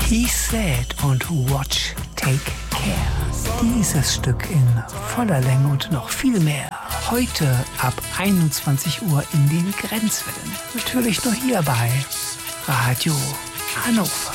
He Said und Watch Take Care. Dieses Stück in voller Länge und noch viel mehr. Heute ab 21 Uhr in den Grenzwellen. Natürlich nur hier bei Radio Hannover.